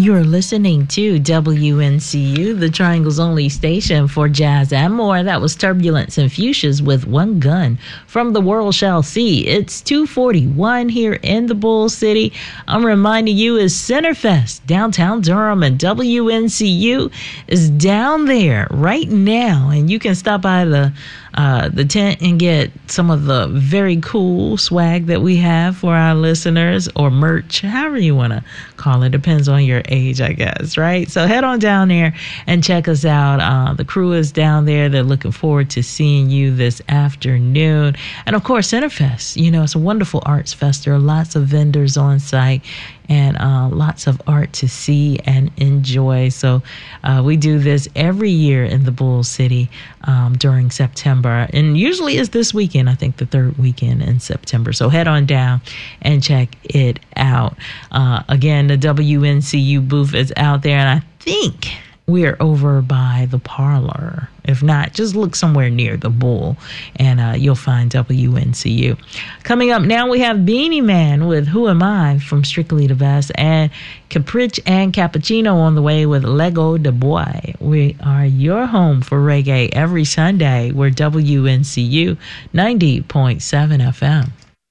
You're listening to WNCU, the Triangle's only station for jazz and more. That was Turbulence and Fuchsias with One Gun from The World Shall See. It's 2:41 here in the Bull City. I'm reminding you it's Centerfest, downtown Durham, and WNCU is down there right now. And you can stop by the tent and get some of the very cool swag that we have for our listeners, or merch, however you want to call it. Depends on your age, I guess, right? So head on down there and check us out. The crew is down there. They're looking forward to seeing you this afternoon. And of course, Centerfest, it's a wonderful arts fest. There are lots of vendors on site and lots of art to see and enjoy. So we do this every year in the Bull City during September. And usually it's this weekend, I think the third weekend in September. So head on down and check it out. Again, the WNCU booth is out there, and I think we're over by the Parlor. If not, just look somewhere near the Bull and you'll find WNCU. Coming up now, we have Beanie Man with Who Am I from Strictly the Best, and Capricci and Cappuccino on the way with Lego the Boy. We are your home for reggae every Sunday. We're WNCU 90.7 FM.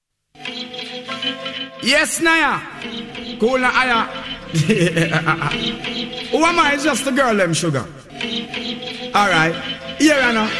Yes, Naya. Cool na aya. Who am I? Just the girl, them sugar. Alright. Here I know.